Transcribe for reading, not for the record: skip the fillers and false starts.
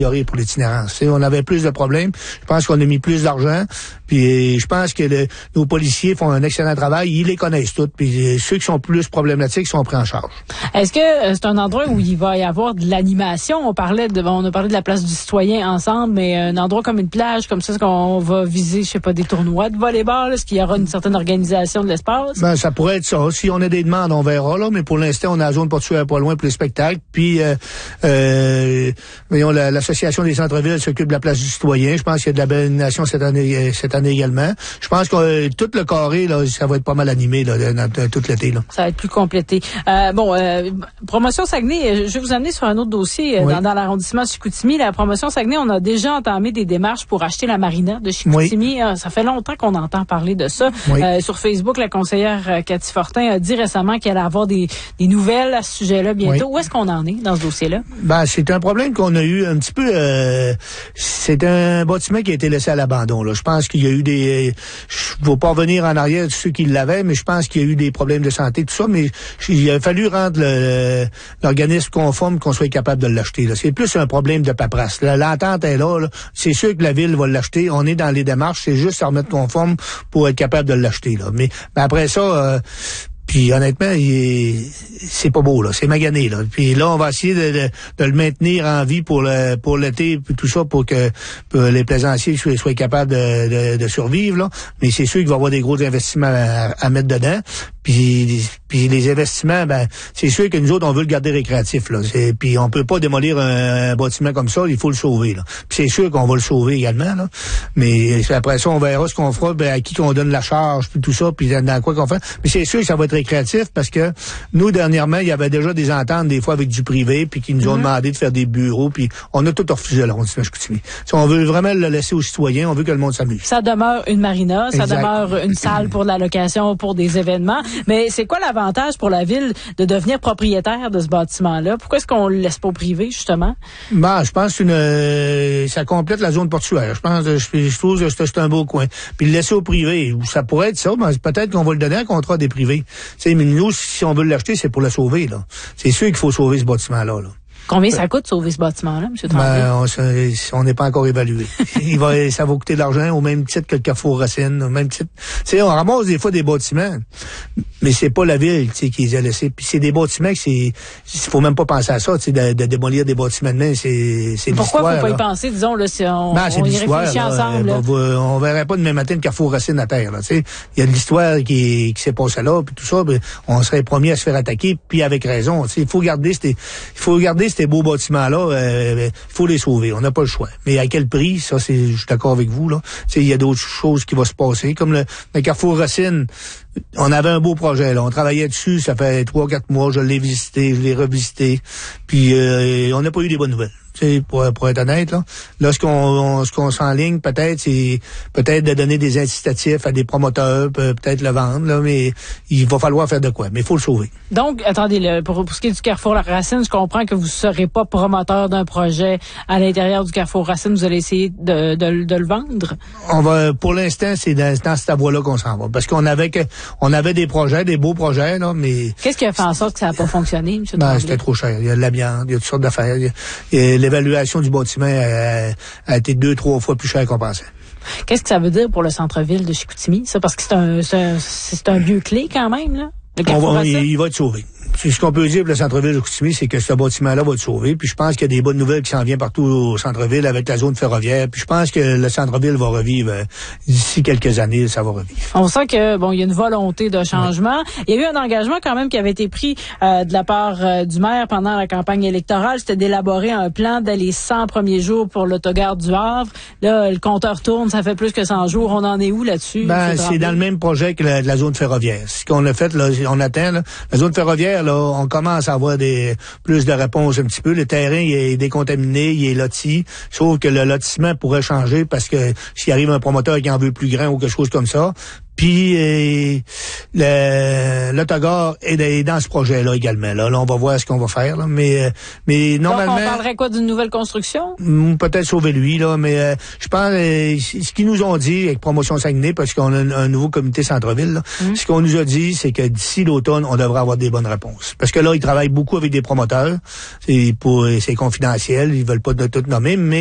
pour l'itinérance. T'sais, on avait plus de problèmes. Je pense qu'on a mis plus d'argent. Puis je pense que nos policiers font un excellent travail. Ils les connaissent tous. Puis ceux qui sont plus problématiques sont pris en charge. Est-ce que c'est un endroit où il va y avoir de l'animation? On a parlé de la place du citoyen ensemble, mais un endroit comme une plage, comme ça, est-ce qu'on va viser, je sais pas, des tournois de volleyball? Est-ce qu'il y aura une certaine organisation de l'espace? Ben, ça pourrait être ça. Si on a des demandes, on verra, là. Mais pour l'instant, on a la zone portuaire pas loin pour les spectacles. Puis, voyons, l'association des centres-villes s'occupe de la place du citoyen. Je pense qu'il y a de la belle animation cette année également. Je pense que tout le carré, là, ça va être pas mal animé, là, tout l'été, là. Ça va être plus complété. Promotion Saguenay, je vais vous amener sur un autre dossier, oui. dans l'arrondissement de Chicoutimi. La promotion Saguenay, on a déjà entamé des démarches pour acheter la marina de Chicoutimi. Oui. Ça fait longtemps qu'on entend parler de ça. Oui. Sur Facebook, la conseillère Cathy Fortin a dit récemment qu'elle allait avoir des nouvelles à ce sujet-là bientôt. Oui. Où est-ce qu'on en est dans ce dossier-là? Ben, c'est un problème qu'on a eu un petit peu. C'est un bâtiment qui a été laissé à l'abandon, là. Je pense qu'il y a eu des. Je ne vais pas revenir en arrière de ceux qui l'avaient, mais je pense qu'il y a eu des problèmes de santé, tout ça. Mais il a fallu rendre l'organisme conforme qu'on soit capable de l'acheter. Là. C'est plus un problème de paperasse. L'entente est là. C'est sûr que la ville va l'acheter. On est dans les démarches. C'est juste à remettre conforme pour être capable de l'acheter. Là. Mais après ça. Puis honnêtement, c'est pas beau, là. C'est magané, là. Puis là, on va essayer de le maintenir en vie pour l'été, puis tout ça, pour que les plaisanciers soient capables de survivre, là. Mais c'est sûr qu'il va y avoir des gros investissements à mettre dedans. Puis les investissements, ben c'est sûr que nous autres, on veut le garder récréatif, là. Puis on peut pas démolir un bâtiment comme ça, il faut le sauver, là. Puis c'est sûr qu'on va le sauver également, là. Mais après ça, on verra ce qu'on fera, à qui qu'on donne la charge, puis tout ça, puis dans quoi qu'on fait. Mais c'est sûr que ça va être récréatif parce que nous, dernièrement, il y avait déjà des ententes des fois avec du privé, puis qui nous ont demandé de faire des bureaux, puis on a tout refusé, là, on dit Chicoutimi. On veut vraiment le laisser aux citoyens, on veut que le monde s'amuse. Ça demeure une marina, ça demeure une salle pour la location, pour des événements. Mais c'est quoi l'avantage pour la ville de devenir propriétaire de ce bâtiment-là? Pourquoi est-ce qu'on le laisse pas au privé, justement? Ben, je pense que ça complète la zone portuaire. Je trouve que c'est un beau coin. Puis le laisser au privé, ça pourrait être ça, ben, peut-être qu'on va le donner à contrat des privés. T'sais, mais nous, si on veut l'acheter, c'est pour le sauver, là. C'est sûr qu'il faut sauver ce bâtiment-là, là. Combien ça coûte sauver ce bâtiment-là, M. Tremblay? On n'est pas encore évalué. Ça va coûter de l'argent au même titre que le Carrefour Racine, au même titre. On ramasse des fois des bâtiments, mais c'est pas la ville qui les a laissés. Puis c'est des bâtiments que il faut même pas penser à ça, de démolir des bâtiments de main, c'est pourquoi l'histoire. Pourquoi faut pas y penser, disons, là, si on y réfléchit ensemble? On verrait pas demain matin le Carrefour Racine à terre, là, il y a de l'histoire qui s'est passée là, puis tout ça, on serait promis à se faire attaquer, puis avec raison. Il faut garder ces beaux bâtiments-là, il faut les sauver. On n'a pas le choix. Mais à quel prix? Ça, je suis d'accord avec vous, là. Il y a d'autres choses qui vont se passer. Comme le Carrefour Racine, on avait un beau projet, là. On travaillait dessus, ça fait 3-4 mois. Je l'ai visité, je l'ai revisité. Puis, on n'a pas eu des bonnes nouvelles. Pour être honnête, là, ce qu'on s'enligne, peut-être, c'est peut-être de donner des incitatifs à des promoteurs, peut-être le vendre, là, mais il va falloir faire de quoi. Mais il faut le sauver. Donc, attendez, pour ce qui est du Carrefour Racine, je comprends que vous ne serez pas promoteur d'un projet à l'intérieur du Carrefour Racine. Vous allez essayer de le vendre? Pour l'instant, c'est dans cette voie-là qu'on s'en va. Parce qu'on avait des projets, des beaux projets, là, mais... Qu'est-ce qui a fait en sorte que ça n'a pas fonctionné, M. Tremblay? C'était trop cher. Il y a de l'amiante, il y a toutes sortes d'affaires. L'évaluation du bâtiment a été 2-3 fois plus cher qu'on pensait. Qu'est-ce que ça veut dire pour le centre-ville de Chicoutimi, ça? Parce que c'est un lieu clé quand même, là. Il va être sauvé. Ce qu'on peut dire pour le centre-ville de Chicoutimi, c'est que ce bâtiment-là va être sauvé. Puis je pense qu'il y a des bonnes nouvelles qui s'en viennent partout au centre-ville avec la zone ferroviaire. Puis je pense que le centre-ville va revivre d'ici quelques années, ça va revivre. On sent que il y a une volonté de changement. Ouais. Il y a eu un engagement quand même qui avait été pris de la part du maire pendant la campagne électorale, c'était d'élaborer un plan dès les 100 premiers jours pour l'autogare du Havre. Là, le compteur tourne, ça fait plus que 100 jours. On en est où là-dessus? C'est dans le même projet que la zone ferroviaire. Ce qu'on a fait, là, on attend, là, la zone ferroviaire, là, on commence à avoir plus de réponses un petit peu. Le terrain, il est décontaminé, il est loti. Sauf que le lotissement pourrait changer parce que s'il arrive un promoteur qui en veut plus grand ou quelque chose comme ça, Puis l'autogare est dans ce projet-là également. Là, on va voir ce qu'on va faire. Là, mais normalement. Donc on parlerait quoi d'une nouvelle construction? Peut-être sauver lui, là, mais je pense ce qu'ils nous ont dit avec Promotion Saguenay, parce qu'on a un nouveau comité centre-ville, là, ce qu'on nous a dit, c'est que d'ici l'automne, on devrait avoir des bonnes réponses. Parce que là, ils travaillent beaucoup avec des promoteurs. C'est confidentiel, ils veulent pas de tout nommer, mais